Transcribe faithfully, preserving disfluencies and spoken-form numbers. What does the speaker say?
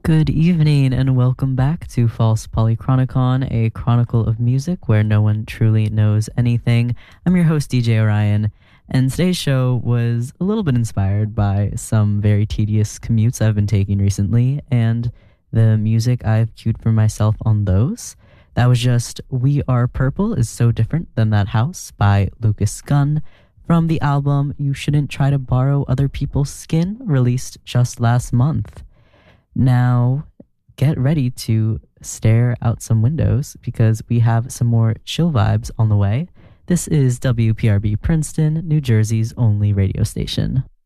Good evening and welcome back to False Polychronicon, a chronicle of music where no one truly knows anything. I'm your host, D J Orion, and today's show was a little bit inspired by some very tedious commutes I've been taking recently and the music I've queued for myself on those. That was just We Are Purple is So Different Than That House by Lucas Gunn from the album You Shouldn't Try to Borrow Other People's Skin, released just last month. Now, get ready to stare out some windows because we have some more chill vibes on the way. This is W P R B Princeton, New Jersey's only radio station.